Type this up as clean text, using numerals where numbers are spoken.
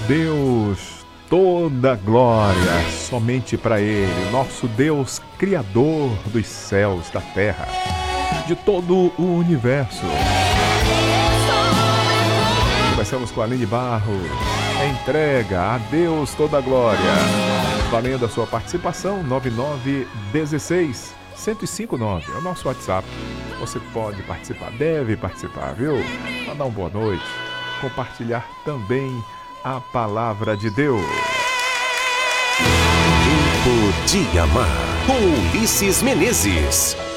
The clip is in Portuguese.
Deus, toda glória somente para Ele, nosso Deus, Criador dos céus, da terra, de todo o universo. Começamos com a Aline Barros. Entrega a Deus toda a glória. Valendo a sua participação, 9916-1059 é o nosso WhatsApp. Você pode participar, deve participar, viu? Mandar uma boa noite, compartilhar também a palavra de Deus. Tempo de Amar, com Ulisses Menezes.